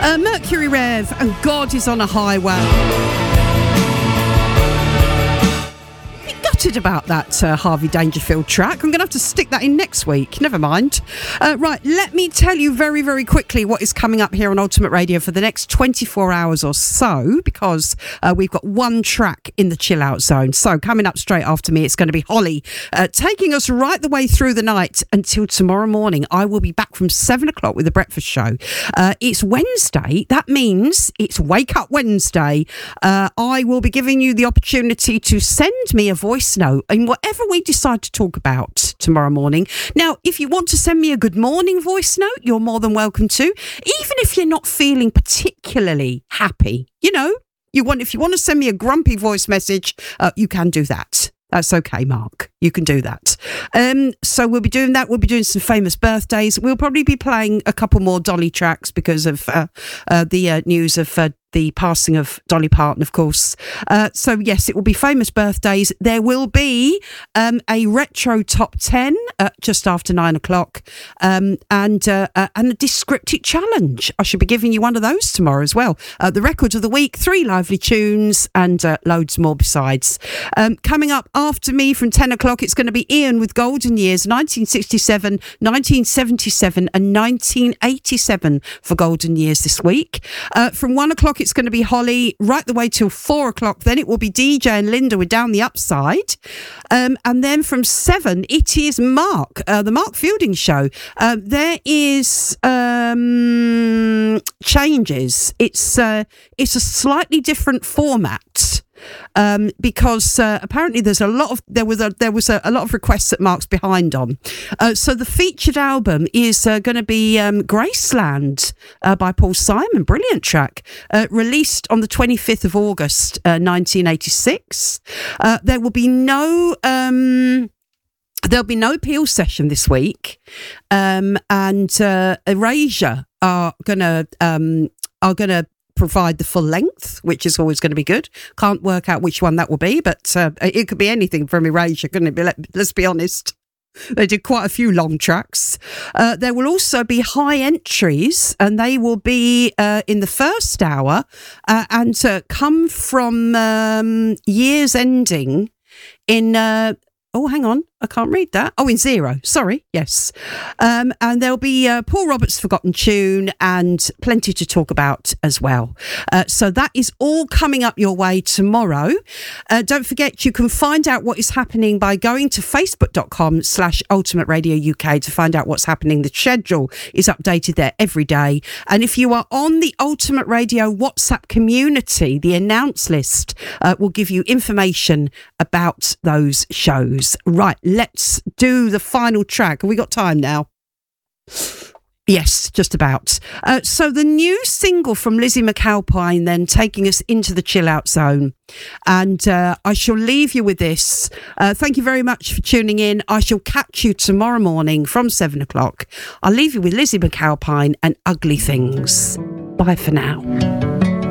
Mercury Rev and God is on a Highway. About that Harvey Dangerfield track. I'm going to have to stick that in next week. Never mind. Right, let me tell you very, very quickly what is coming up here on Ultimate Radio for the next 24 hours or so, because we've got one track in the chill out zone. So coming up straight after me, it's going to be Holly, taking us right the way through the night until tomorrow morning. I will be back from 7 o'clock with the breakfast show. It's Wednesday. That means it's Wake Up Wednesday. I will be giving you the opportunity to send me a voice note in whatever we decide to talk about tomorrow morning. Now, if you want to send me a good morning voice note, you're more than welcome to. Even if you're not feeling particularly happy, if you want to send me a grumpy voice message, you can do that. That's okay, Mark. You can do that. So we'll be doing that. We'll be doing some famous birthdays. We'll probably be playing a couple more Dolly tracks because of the news of the passing of Dolly Parton, of course. So yes, it will be famous birthdays. There will be a retro top 10 just after 9 o'clock, and a descriptive challenge. I should be giving you one of those tomorrow as well. The record of the week, 3 lively tunes, and loads more besides. Coming up after me from 10 o'clock, it's going to be Ian with Golden Years, 1967, 1977 and 1987 for Golden Years this week. From 1 o'clock, it's going to be Holly right the way till 4 o'clock. Then it will be DJ and Linda with Down the Upside. And then from 7, it is Mark, the Mark Fielding Show. There is changes. It's a slightly different format. Because apparently there was a lot of requests that Mark's behind on. So the featured album is going to be Graceland by Paul Simon, brilliant track, released on the 25th of August 1986. There will be no Peel session this week, and Erasure are gonna provide the full length, which is always going to be good. Can't work out which one that will be, but it could be anything from Erasure, couldn't it be? Let's be honest. They did quite a few long tracks. There will also be high entries, and they will be in the first hour and come from years ending in... Oh, hang on. I can't read that. Oh, in 0. Sorry. Yes. And there'll be Paul Roberts' Forgotten Tune and plenty to talk about as well. So that is all coming up your way tomorrow. Don't forget, you can find out what is happening by going to facebook.com/Ultimate Radio UK to find out what's happening. The schedule is updated there every day. And if you are on the Ultimate Radio WhatsApp community, the announce list will give you information about those shows. Right. Let's do the final track. Have we got time now? Yes, just about. So the new single from Lizzie McAlpine then taking us into the chill out zone. And I shall leave you with this. Thank you very much for tuning in. I shall catch you tomorrow morning from 7 o'clock. I'll leave you with Lizzie McAlpine and Ugly Things. Bye for now.